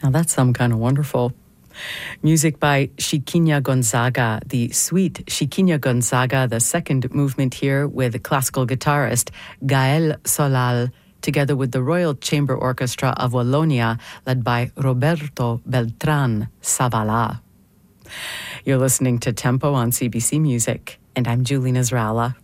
Now that's some kind of wonderful. Music by Chiquinha Gonzaga, the sweet Chiquinha Gonzaga, the second movement here with classical guitarist Gael Solal, together with the Royal Chamber Orchestra of Wallonia, led by Roberto Beltran Savala. You're listening to Tempo on CBC Music, and I'm Julie Nasrallah.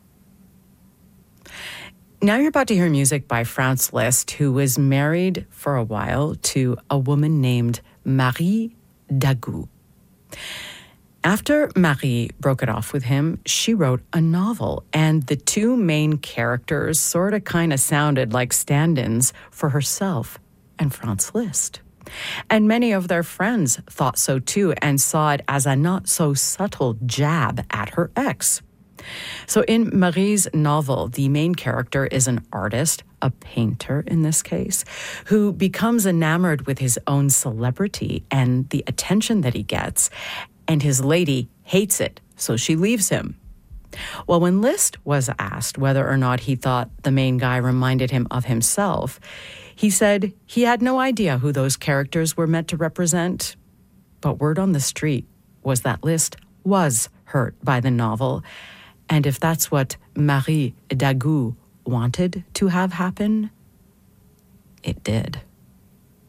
Now you're about to hear music by Franz Liszt, who was married for a while to a woman named Marie Dagout. After Marie broke it off with him, she wrote a novel, and the two main characters sort of kind of sounded like stand-ins for herself and Franz Liszt. And many of their friends thought so too and saw it as a not-so-subtle jab at her ex. So in Marie's novel, the main character is an artist, a painter in this case, who becomes enamored with his own celebrity and the attention that he gets, and his lady hates it, so she leaves him. Well, when Liszt was asked whether or not he thought the main guy reminded him of himself, he said he had no idea who those characters were meant to represent. But word on the street was that Liszt was hurt by the novel. And if that's what Marie Dagout wanted to have happen, it did.